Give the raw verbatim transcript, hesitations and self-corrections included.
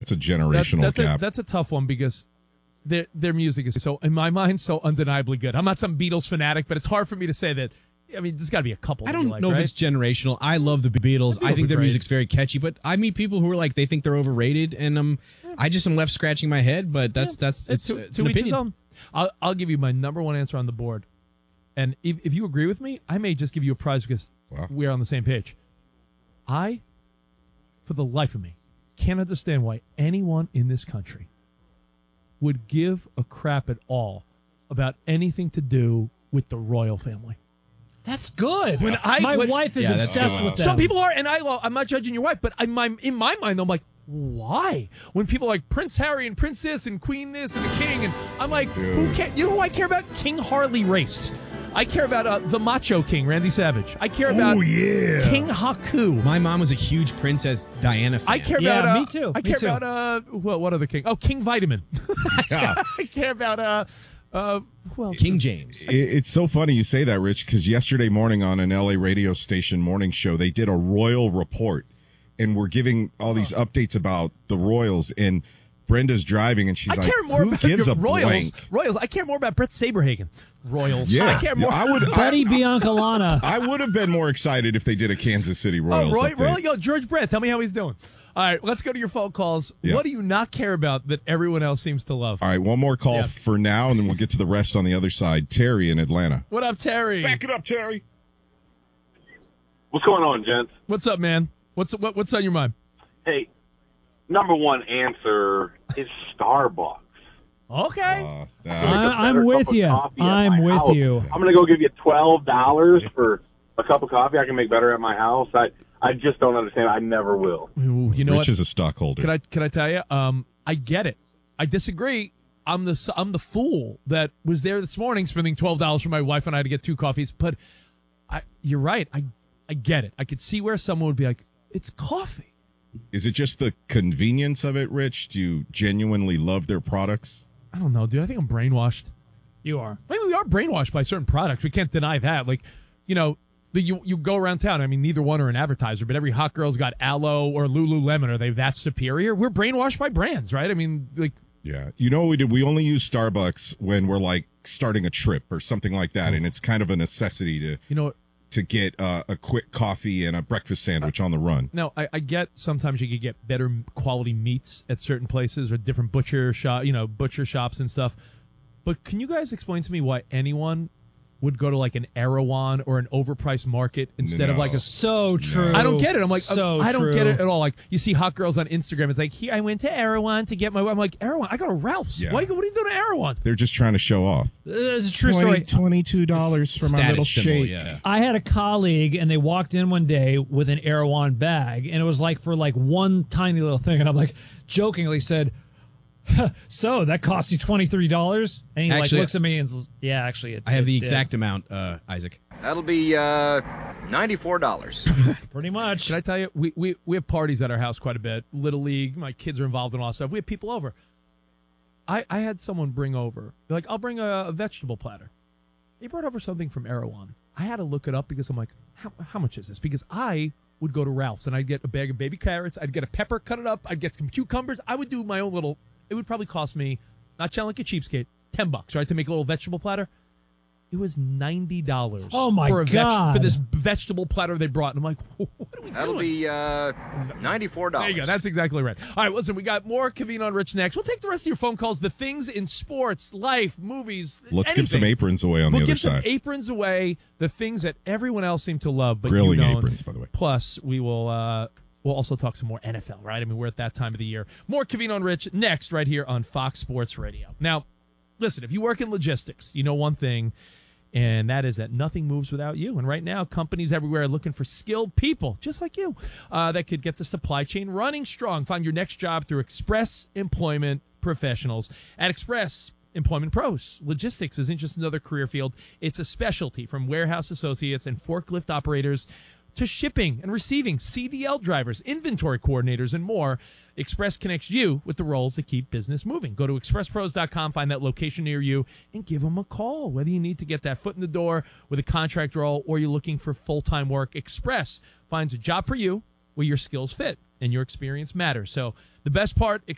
that's a generational that, that's gap. A, that's a tough one because their their music is so, in my mind, so undeniably good. I'm not some Beatles fanatic, but it's hard for me to say that. I mean, there's got to be a couple. I don't like, know right? if it's generational. I love the Beatles. The Beatles I think are their great. music's very catchy, but I meet people who are like they think they're overrated, and um, I just am left scratching my head. But that's Yeah, that's it's, to, it's to an each his opinion. own. I'll, I'll give you my number one answer on the board, and if, if you agree with me, I may just give you a prize because Wow. we're on the same page. I, for the life of me, can't understand why anyone in this country would give a crap at all about anything to do with the royal family. That's good. When I- my when- wife is Yeah, that's obsessed good. with them. Some people are, and I, well, I'm not judging your wife, but in my, in my mind, I'm like, why? When people are like Prince Harry and Princess and Queen this and the King, and I'm like, who care? You know who I care about? King Harley Race. I care about uh, the Macho King, Randy Savage. I care about yeah. King Haku. My mom was a huge Princess Diana fan. I care Yeah, about. Uh, me too. I Me care too. about. Uh, what? What other king? Oh, King Vitamin. Yeah. I care about. Uh, uh, who else? King James. It- It's so funny you say that, Rich, because yesterday morning on an L A radio station morning show, they did a royal report, and we're giving all these updates about the royals. And Brenda's driving, and she's I like, care more "Who about gives your a Royals. blank?" Royals. I care more about Brett Saberhagen. Royals. Yeah, I care more. I would. Buddy I, Biancalana. I would have been more excited if they did a Kansas City Oh, Royals. Roy, update. Roy, yo, George Brett, tell me how he's doing. All right, let's go to your phone calls. Yeah. What do you not care about that everyone else seems to love? All right, one more call Yeah. for now, and then we'll get to the rest on the other side. Terry in Atlanta. What up, Terry? Back it up, Terry. What's going on, gents? What's up, man? What's what, what's on your mind? Hey, number one answer is Starbucks. Okay. Uh, Like uh, a I- I'm better with cup of you. coffee at I'm my with house. you. I'm going to go give you twelve dollars for a cup of coffee I can make better at my house. I I just don't understand. I never will. Ooh, you know Rich what? is a stockholder. Can I can I tell you? Um, I get it. I disagree. I'm the I'm the fool that was there this morning spending twelve dollars for my wife and I to get two coffees. But I, you're right. I I get it. I could see where someone would be like, it's coffee. Is it just the convenience of it, Rich? Do you genuinely love their products? I don't know, dude. I think I'm brainwashed. You are. I mean, we are brainwashed by certain products. We can't deny that. Like, you know, the, you you go around town. I mean, neither one are an advertiser, but every hot girl's got Aloe or Lululemon. Are they that superior? We're brainwashed by brands, right? I mean, like, Yeah. You know what we did? We only use Starbucks when we're like starting a trip or something like that, and it's kind of a necessity to you know what? to get uh, a quick coffee and a breakfast sandwich on the run. Now, I, I get sometimes you could get better quality meats at certain places or different butcher shop, you know, butcher shops and stuff. But can you guys explain to me why anyone would go to like an Erewhon or an overpriced market instead of No. like a So true. I don't get it. I'm like, so I don't true. get it at all. Like, you see hot girls on Instagram. It's like, here, I went to Erewhon to get my. I'm like, Erewhon? I go to Ralph's. Yeah. Why? What are you doing to Erewhon? They're just trying to show off. It's a true story. twenty-two dollars for my Status little symbol, shake. yeah. I had a colleague, and they walked in one day with an Erewhon bag, and it was like for like one tiny little thing, and I'm like jokingly said, "So that cost you twenty three dollars?" And he Actually- like looks at me and says, "Yeah, actually, it, I have it the did." exact amount, uh, Isaac. That'll be uh, ninety-four dollars. pretty much." Can I tell you, we, we, we have parties at our house quite a bit. Little League, my kids are involved in all that stuff. We have people over. I, I had someone bring over, like, I'll bring a, a vegetable platter. They brought over something from Erewhon. I had to look it up because I'm like, how, how much is this? Because I would go to Ralph's and I'd get a bag of baby carrots. I'd get a pepper, cut it up. I'd get some cucumbers. I would do my own little, it would probably cost me, not sound like a cheapskate, ten bucks, right, to make a little vegetable platter. It was ninety dollars. Oh, my for a veg- God. for this vegetable platter they brought. And I'm like, what are we That'll doing? be uh, ninety-four dollars. There you go. That's exactly right. All right, listen, we got more Kaveen on Rich next. We'll take the rest of your phone calls. The things in sports, life, movies. Let's anything. give some aprons away on We'll the other give some side. aprons away. The things that everyone else seemed to love, but Grilling you don't. aprons, by the way. Plus, we will. Uh, we'll also talk some more N F L. Right? I mean, we're at that time of the year. More Kaveen on Rich next, right here on Fox Sports Radio. Now, listen, if you work in logistics, you know one thing. And that is that nothing moves without you. And right now, companies everywhere are looking for skilled people, just like you, uh, that could get the supply chain running strong. Find your next job through Express Employment Professionals. At Express Employment Pros, logistics isn't just another career field. It's a specialty, from warehouse associates and forklift operators to shipping and receiving, C D L drivers, inventory coordinators, and more. Express connects you with the roles that keep business moving. Go to express pros dot com, find that location near you, and give them a call. Whether you need to get that foot in the door with a contract role or you're looking for full-time work, Express finds a job for you where your skills fit and your experience matters. So the best part,